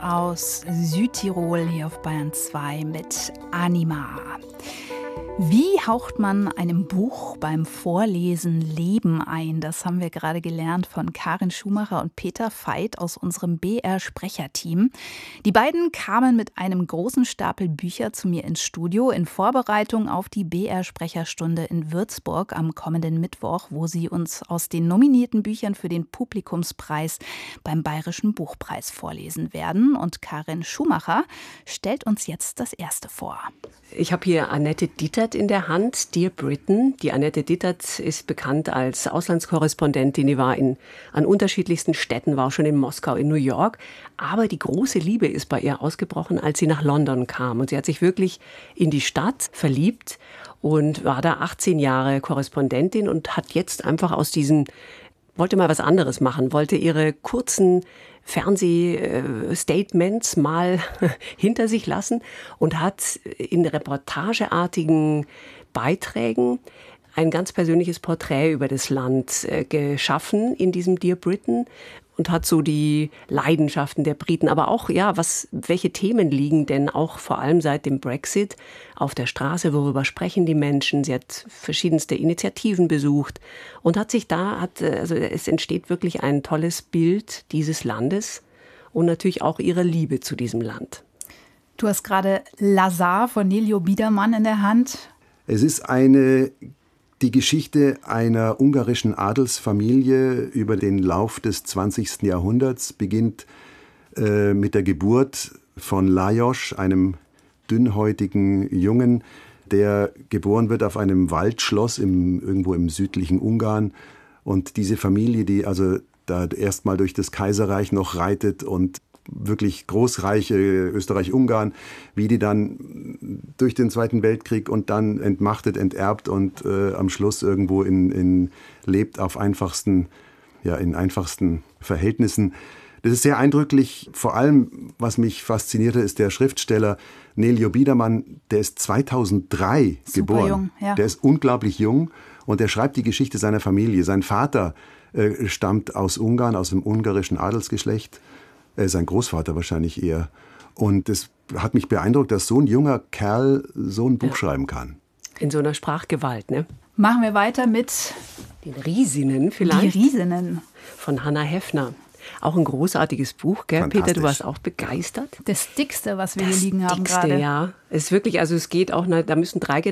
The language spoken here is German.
aus Südtirol hier auf Bayern 2 mit Anima. Wie haucht man einem Buch beim Vorlesen Leben ein? Das haben wir gerade gelernt von Karin Schumacher und Peter Veit aus unserem BR-Sprecherteam. Die beiden kamen mit einem großen Stapel Bücher zu mir ins Studio in Vorbereitung auf die BR-Sprecherstunde in Würzburg am kommenden Mittwoch, wo sie uns aus den nominierten Büchern für den Publikumspreis beim Bayerischen Buchpreis vorlesen werden. Und Karin Schumacher stellt uns jetzt das erste vor. Ich habe hier Annette Dittert in der Hand, Dear Britain. Die Annette Dittert ist bekannt als Auslandskorrespondentin. Die war an unterschiedlichsten Städten, war auch schon in Moskau, in New York. Aber die große Liebe ist bei ihr ausgebrochen, als sie nach London kam. Und sie hat sich wirklich in die Stadt verliebt und war da 18 Jahre Korrespondentin und hat jetzt einfach wollte mal was anderes machen, wollte ihre kurzen Fernsehstatements mal hinter sich lassen und hat in reportageartigen Beiträgen ein ganz persönliches Porträt über das Land geschaffen in diesem Dear Britain und hat so die Leidenschaften der Briten, aber auch, welche Themen liegen denn auch vor allem seit dem Brexit auf der Straße, worüber sprechen die Menschen? Sie hat verschiedenste Initiativen besucht und es entsteht wirklich ein tolles Bild dieses Landes und natürlich auch ihre Liebe zu diesem Land. Du hast gerade Lazar von Nelio Biedermann in der Hand. Es ist die Geschichte einer ungarischen Adelsfamilie über den Lauf des 20. Jahrhunderts beginnt mit der Geburt von Lajos, einem dünnhäutigen Jungen, der geboren wird auf einem Waldschloss irgendwo im südlichen Ungarn. Und diese Familie, die also da erstmal durch das Kaiserreich noch reitet und wirklich Großreiche, Österreich-Ungarn, wie die dann durch den Zweiten Weltkrieg und dann entmachtet, enterbt und am Schluss irgendwo lebt auf in einfachsten Verhältnissen. Das ist sehr eindrücklich. Vor allem, was mich faszinierte, ist der Schriftsteller Nelio Biedermann, der ist 2003 geboren. Jung, ja. Der ist unglaublich jung und der schreibt die Geschichte seiner Familie. Sein Vater stammt aus Ungarn, aus dem ungarischen Adelsgeschlecht. Sein Großvater wahrscheinlich eher. Und es hat mich beeindruckt, dass so ein junger Kerl so ein Buch schreiben kann. In so einer Sprachgewalt, ne? Machen wir weiter mit den Riesinnen vielleicht. Die Riesinnen. Von Hannah Heffner. Auch ein großartiges Buch, gell? Peter, du warst auch begeistert. Das dickste, was wir hier liegen haben gerade. Ja. Es ist wirklich, es geht auch, da müssen 3